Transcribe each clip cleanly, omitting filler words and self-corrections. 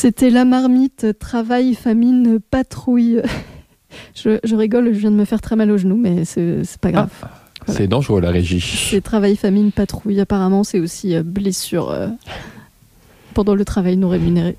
C'était La Marmite, travail, famine, patrouille. Je rigole, je viens de me faire très mal au genou, mais c'est pas grave. Voilà. C'est dangereux, la régie. C'est travail, famine, patrouille. Apparemment, c'est aussi blessure pendant le travail non rémunéré.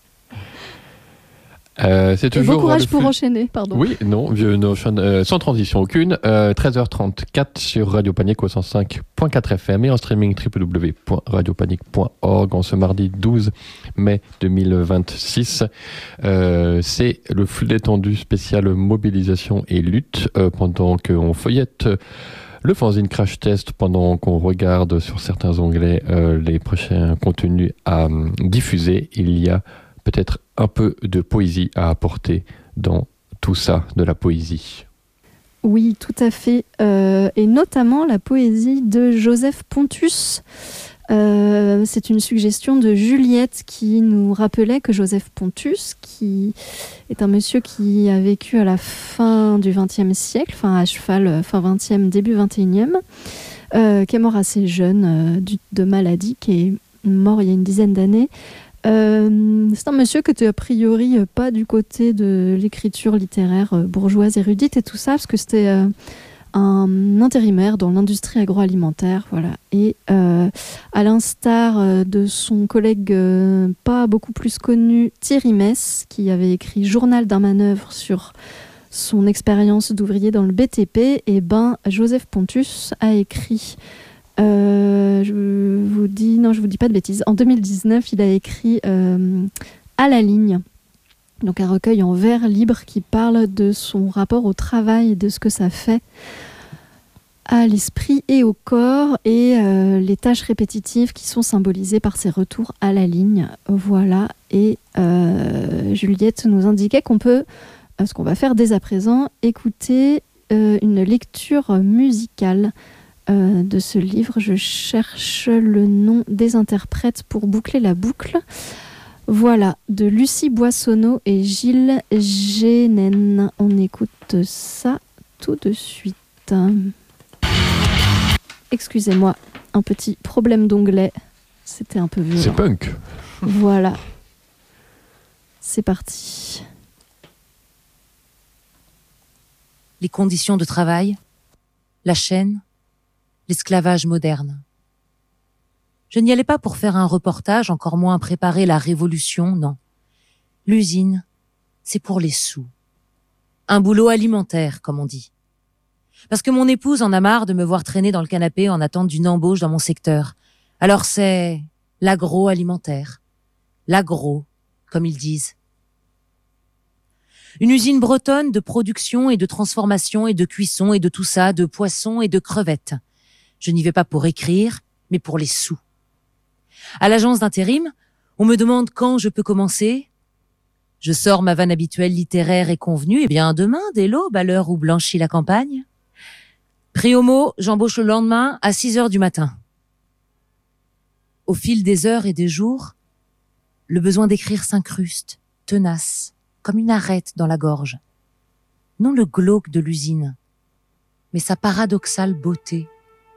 C'est toujours bon courage pour enchaîner, pardon. Oui, non, sans transition aucune. 13h34 sur Radio Panique au 105.4 FM et en streaming www.radiopanique.org en ce mardi 12 mai 2026. C'est le flux détendu spécial mobilisation et lutte pendant qu'on feuillette le fanzine Crash Test, pendant qu'on regarde sur certains onglets les prochains contenus à diffuser. Il y a peut-être un peu de poésie à apporter dans tout ça, de la poésie. Oui, tout à fait. Et notamment la poésie de Joseph Pontus. C'est une suggestion de Juliette qui nous rappelait que Joseph Pontus, qui est un monsieur qui a vécu à la fin du XXe siècle, enfin à cheval, fin XXe, début XXIe, qui est mort assez jeune de maladie, qui est mort il y a une dizaine d'années. C'est un monsieur qui était a priori pas du côté de l'écriture littéraire bourgeoise érudite et tout ça, parce que c'était un intérimaire dans l'industrie agroalimentaire, voilà. Et à l'instar de son collègue pas beaucoup plus connu, Thierry Mess, qui avait écrit Journal d'un manœuvre sur son expérience d'ouvrier dans le BTP, et Joseph Pontus a écrit je vous dis pas de bêtises. En 2019, il a écrit À la ligne, donc un recueil en vers libre qui parle de son rapport au travail et de ce que ça fait à l'esprit et au corps, et les tâches répétitives qui sont symbolisées par ces retours à la ligne. Voilà. Et Juliette nous indiquait qu'on peut, ce qu'on va faire dès à présent, écouter une lecture musicale de ce livre. Je cherche le nom des interprètes pour boucler la boucle. Voilà, de Lucie Boissonneau et Gilles Génen. On écoute ça tout de suite. Excusez-moi, un petit problème d'onglet. C'était un peu violent. C'est punk. Voilà. C'est parti. Les conditions de travail, la chaîne, l'esclavage moderne. Je n'y allais pas pour faire un reportage, encore moins préparer la révolution, non. L'usine, c'est pour les sous. Un boulot alimentaire, comme on dit. Parce que mon épouse en a marre de me voir traîner dans le canapé en attente d'une embauche dans mon secteur. Alors c'est l'agroalimentaire. L'agro, comme ils disent. Une usine bretonne de production et de transformation et de cuisson et de tout ça, de poissons et de crevettes. Je n'y vais pas pour écrire, mais pour les sous. À l'agence d'intérim, on me demande quand je peux commencer. Je sors ma vanne habituelle littéraire et convenue. Eh bien, demain, dès l'aube, à l'heure où blanchit la campagne. Pris au mot, j'embauche le lendemain à 6h du matin. Au fil des heures et des jours, le besoin d'écrire s'incruste, tenace, comme une arête dans la gorge. Non le glauque de l'usine, mais sa paradoxale beauté.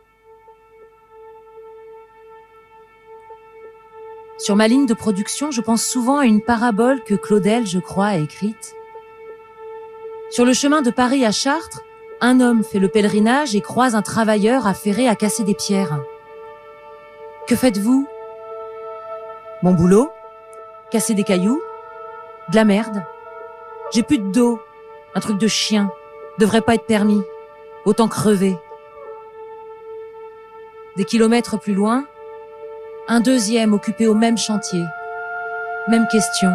Sur ma ligne de production, je pense souvent à une parabole que Claudel, je crois, a écrite. Sur le chemin de Paris à Chartres, un homme fait le pèlerinage et croise un travailleur affairé à casser des pierres. Que faites-vous ? Mon boulot ? Casser des cailloux ? De la merde ? J'ai plus de dos. Un truc de chien. Devrait pas être permis. Autant crever. Des kilomètres plus loin, un deuxième occupé au même chantier. Même question.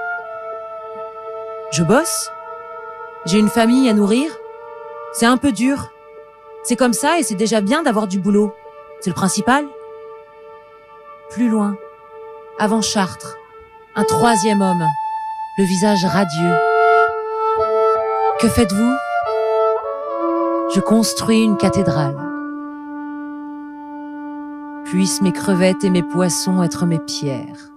Je bosse ? J'ai une famille à nourrir ? C'est un peu dur. C'est comme ça et c'est déjà bien d'avoir du boulot. C'est le principal. Plus loin, avant Chartres, un troisième homme, le visage radieux. Que faites-vous ? Je construis une cathédrale. Puissent mes crevettes et mes poissons être mes pierres.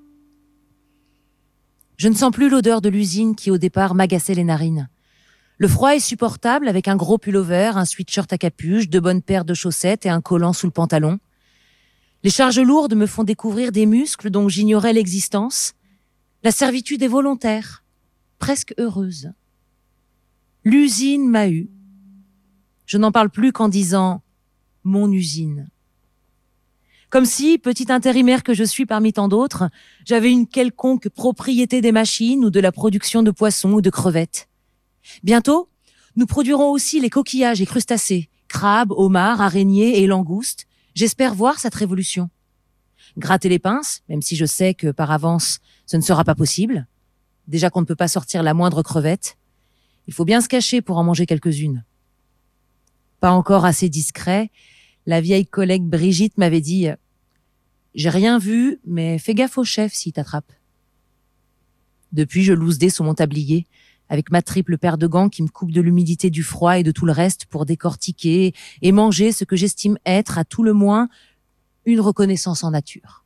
Je ne sens plus l'odeur de l'usine qui au départ m'agaçait les narines. Le froid est supportable avec un gros pullover, un sweatshirt à capuche, 2 bonnes paires de chaussettes et un collant sous le pantalon. Les charges lourdes me font découvrir des muscles dont j'ignorais l'existence. La servitude est volontaire, presque heureuse. L'usine m'a eu. Je n'en parle plus qu'en disant « mon usine ». Comme si, petit intérimaire que je suis parmi tant d'autres, j'avais une quelconque propriété des machines ou de la production de poissons ou de crevettes. Bientôt, nous produirons aussi les coquillages et crustacés, crabes, homards, araignées et langoustes. J'espère voir cette révolution. Gratter les pinces, même si je sais que par avance, ce ne sera pas possible. Déjà qu'on ne peut pas sortir la moindre crevette. Il faut bien se cacher pour en manger quelques-unes. Pas encore assez discret, la vieille collègue Brigitte m'avait dit « J'ai rien vu, mais fais gaffe au chef s'il t'attrape. » Depuis, je lousdais sous mon tablier, avec ma triple paire de gants qui me coupe de l'humidité du froid et de tout le reste pour décortiquer et manger ce que j'estime être, à tout le moins, une reconnaissance en nature.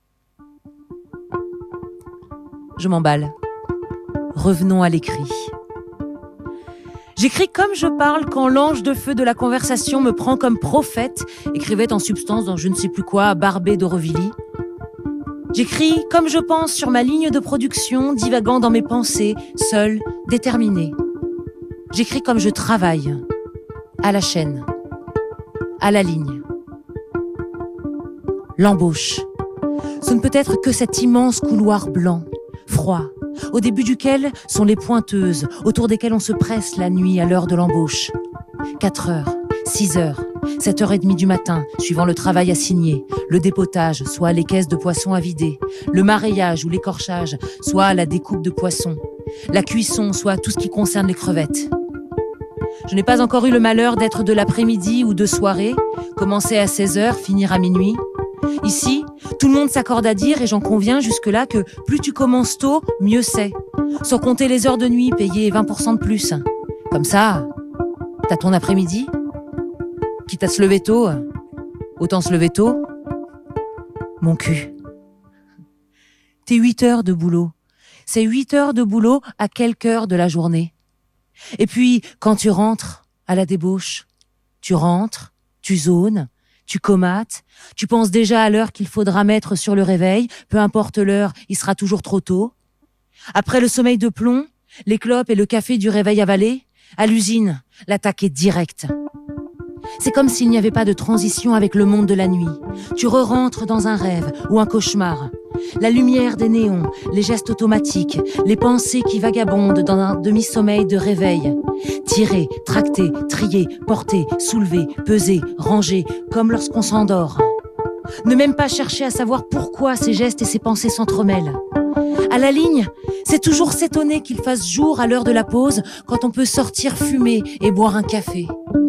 Je m'emballe. Revenons à l'écrit. J'écris comme je parle quand l'ange de feu de la conversation me prend comme prophète, écrivait en substance dans je ne sais plus quoi, Barbé d'Aurevilly. J'écris comme je pense sur ma ligne de production, divagant dans mes pensées, seul, déterminé. J'écris comme je travaille, à la chaîne, à la ligne. L'embauche. Ce ne peut être que cet immense couloir blanc, froid, au début duquel sont les pointeuses, autour desquelles on se presse la nuit à l'heure de l'embauche. 4 heures, 6 heures, 7h30 du matin, suivant le travail à signer, le dépotage, soit les caisses de poissons à vider, le mareyage ou l'écorchage, soit la découpe de poissons, la cuisson, soit tout ce qui concerne les crevettes. Je n'ai pas encore eu le malheur d'être de l'après-midi ou de soirée, commencer à 16h, finir à minuit. Ici, tout le monde s'accorde à dire, et j'en conviens jusque-là, que plus tu commences tôt, mieux c'est. Sans compter les heures de nuit payées 20% de plus. Comme ça, t'as ton après-midi. Quitte à se lever tôt, autant se lever tôt. Mon cul. T'es 8 heures de boulot. C'est 8 heures de boulot à quelque heure de la journée. Et puis, quand tu rentres à la débauche, tu rentres, tu zones, tu comates, tu penses déjà à l'heure qu'il faudra mettre sur le réveil, peu importe l'heure, il sera toujours trop tôt. Après le sommeil de plomb, les clopes et le café du réveil avalé, à l'usine, l'attaque est directe. C'est comme s'il n'y avait pas de transition avec le monde de la nuit. Tu re-rentres dans un rêve ou un cauchemar. La lumière des néons, les gestes automatiques, les pensées qui vagabondent dans un demi-sommeil de réveil. Tirer, tracter, trier, porter, soulever, peser, ranger, comme lorsqu'on s'endort. Ne même pas chercher à savoir pourquoi ces gestes et ces pensées s'entremêlent. À la ligne, c'est toujours s'étonner qu'il fasse jour à l'heure de la pause quand on peut sortir fumer et boire un café.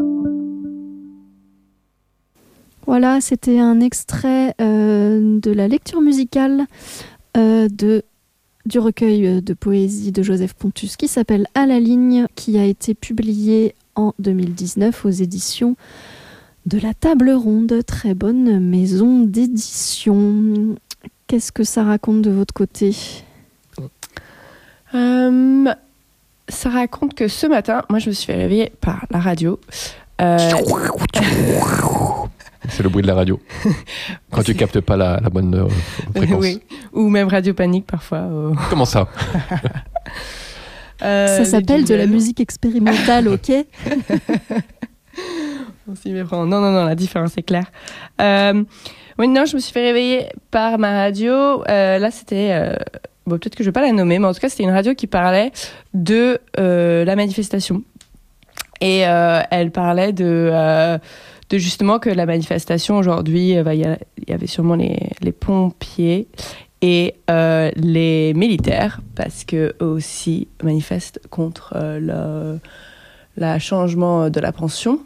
Voilà, c'était un extrait de la lecture musicale du recueil de poésie de Joseph Pontus qui s'appelle « À la ligne », qui a été publié en 2019 aux éditions de la Table Ronde. Très bonne maison d'édition. Qu'est-ce que ça raconte de votre côté ? Ça raconte que ce matin, moi je me suis fait réveiller par la radio. C'est le bruit de la radio. Quand tu captes pas la bonne fréquence. Oui. Ou même Radio Panique parfois. Comment ça Ça s'appelle de la musique expérimentale, ok. On s'y méprend. Non, la différence est claire. Oui, non, je me suis fait réveiller par ma radio. Là, c'était... Bon, peut-être que je ne vais pas la nommer, mais en tout cas, c'était une radio qui parlait de la manifestation. Et elle parlait de justement que la manifestation aujourd'hui, il y avait sûrement les pompiers et les militaires, parce qu'eux aussi manifestent contre le changement de la pension.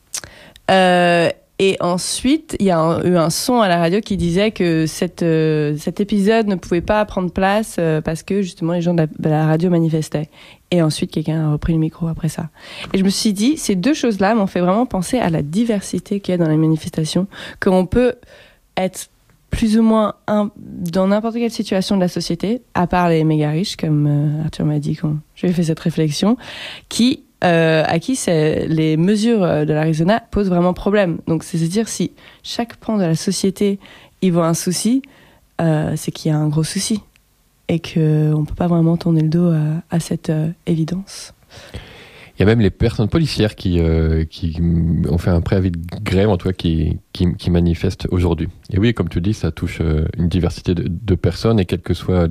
Et ensuite, il y a eu un son à la radio qui disait que cet épisode ne pouvait pas prendre place parce que justement les gens de la radio manifestaient. Et ensuite, quelqu'un a repris le micro après ça. Et je me suis dit, ces deux choses-là m'ont fait vraiment penser à la diversité qu'il y a dans les manifestations, qu'on peut être plus ou moins dans n'importe quelle situation de la société, à part les méga riches, comme Arthur m'a dit quand j'ai fait cette réflexion, à qui les mesures de l'Arizona posent vraiment problème. Donc, c'est-à-dire, si chaque pan de la société y voit un souci, c'est qu'il y a un gros souci. et qu'on ne peut pas vraiment tourner le dos à cette évidence. Il y a même les personnes policières qui ont fait un préavis de grève, en tout cas qui manifestent aujourd'hui. Et oui, comme tu dis, ça touche une diversité de personnes, et quels que soient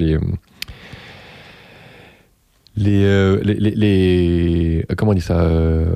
les comment on dit ça,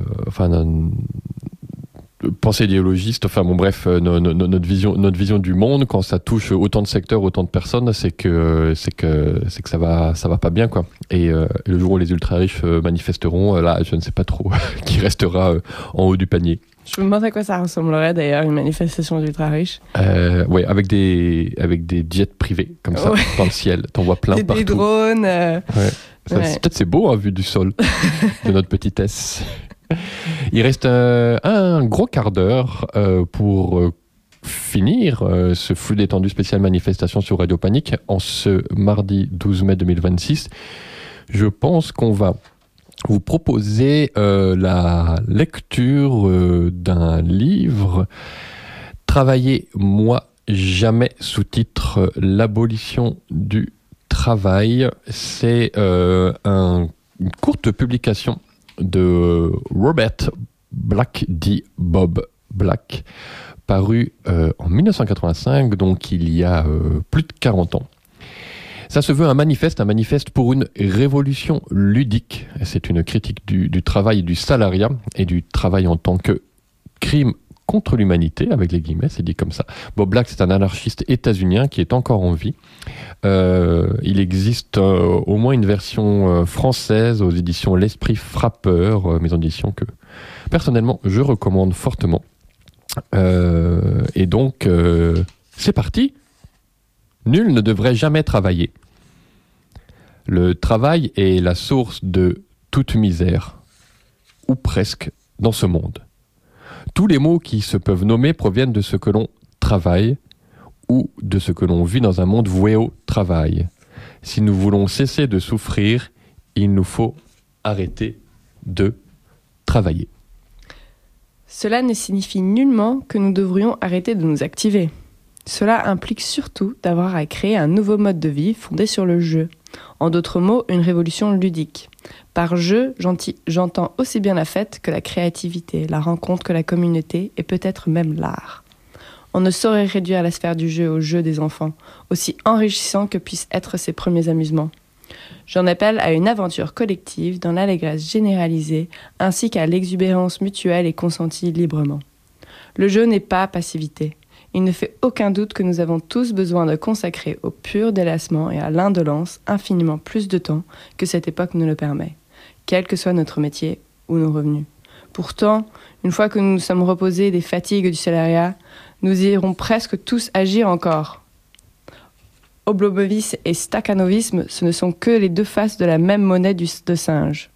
pensée idéologiste, notre vision du monde, quand ça touche autant de secteurs, autant de personnes, c'est que ça va pas bien, quoi. Et le jour où les ultra riches manifesteront, là, je ne sais pas trop qui restera en haut du panier. Je me demande à quoi ça ressemblerait d'ailleurs, une manifestation d'ultra riches. Ouais, avec des jets privés comme ça, dans le ciel, t'en vois plein partout. Des drones. Ouais. Peut-être c'est beau, hein, vu du sol de notre petitesse. Il reste un gros quart d'heure pour finir ce flux détendu spécial manifestation sur Radio Panique en ce mardi 12 mai 2026. Je pense qu'on va vous proposer la lecture d'un livre, Travailler moi jamais, sous-titre L'abolition du travail. C'est une courte publication de Robert Black, dit Bob Black, paru en 1985, donc il y a plus de 40 ans. Ça se veut un manifeste pour une révolution ludique. C'est une critique du travail et du salariat, et du travail en tant que crime contre l'humanité, avec les guillemets, c'est dit comme ça. Bob Black, c'est un anarchiste états-unien qui est encore en vie. Il existe au moins une version française aux éditions L'Esprit Frappeur, maison d'édition que personnellement je recommande fortement. Et donc, c'est parti. Nul ne devrait jamais travailler. Le travail est la source de toute misère, ou presque, dans ce monde. Tous les mots qui se peuvent nommer proviennent de ce que l'on travaille, ou de ce que l'on vit dans un monde voué au travail. Si nous voulons cesser de souffrir, il nous faut arrêter de travailler. Cela ne signifie nullement que nous devrions arrêter de nous activer. Cela implique surtout d'avoir à créer un nouveau mode de vie fondé sur le jeu. En d'autres mots, une révolution ludique. Par jeu, j'entends aussi bien la fête que la créativité, la rencontre que la communauté, et peut-être même l'art. On ne saurait réduire la sphère du jeu au jeu des enfants, aussi enrichissant que puissent être ses premiers amusements. J'en appelle à une aventure collective dans l'allégresse généralisée, ainsi qu'à l'exubérance mutuelle et consentie librement. Le jeu n'est pas passivité. Il ne fait aucun doute que nous avons tous besoin de consacrer au pur délassement et à l'indolence infiniment plus de temps que cette époque nous le permet, quel que soit notre métier ou nos revenus. Pourtant, une fois que nous nous sommes reposés des fatigues du salariat, nous irons presque tous agir encore. Oblomovisme et stakhanovisme, ce ne sont que les deux faces de la même monnaie de singe.